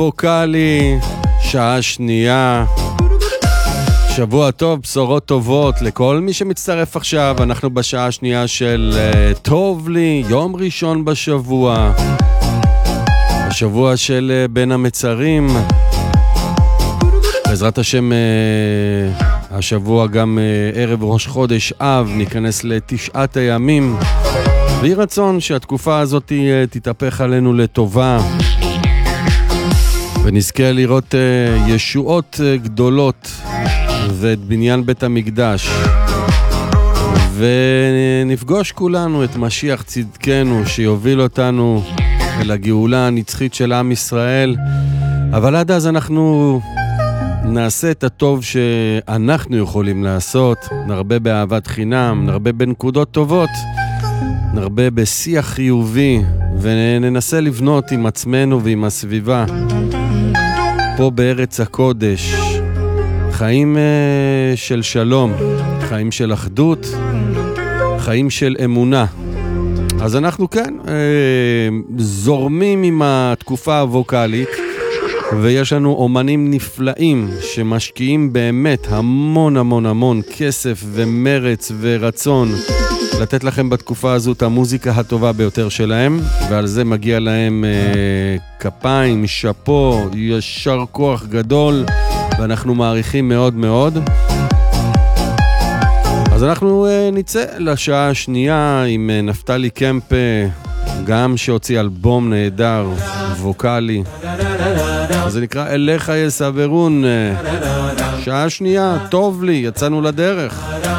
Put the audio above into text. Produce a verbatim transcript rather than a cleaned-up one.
ווקלי, שעה שנייה. שבוע טוב, בשורות טובות לכל מי שמצטרף עכשיו. אנחנו בשעה השנייה של uh, טוב לי, יום ראשון בשבוע. השבוע של uh, בין המצרים. בעזרת השם, uh, השבוע גם uh, ערב ראש חודש אב, ניכנס לתשעת הימים. ויהי רצון שהתקופה הזאת uh, תתהפך עלינו לטובה. ונזכה לראות uh, ישועות uh, גדולות ואת בניין בית המקדש, ונפגוש כולנו את משיח צדקנו שיוביל אותנו אל הגאולה הנצחית של עם ישראל. אבל עד אז אנחנו נעשה את הטוב שאנחנו יכולים לעשות, נרבה באהבת חינם, נרבה בנקודות טובות, נרבה בשיח חיובי, וננסה לבנות עם עצמנו ועם הסביבה פה בארץ הקודש חיים uh, של שלום, חיים של אחדות, חיים של אמונה. אז אנחנו כן uh, זורמים עם התקופה הווקלית, ויש לנו אומנים נפלאים שמשקיעים באמת המון המון המון כסף ומרץ ורצון לתת לכם בתקופה הזו את המוזיקה הטובה ביותר שלהם, ועל זה מגיע להם uh, כפיים, שפו, ישר כוח גדול, ואנחנו מעריכים מאוד מאוד. אז אנחנו uh, נצא לשעה השנייה עם uh, נפתלי קמפה, גם שהוציא אלבום נהדר, ווקלי. זה נקרא אליך יסברון. שעה שנייה, טוב לי, יצאנו לדרך.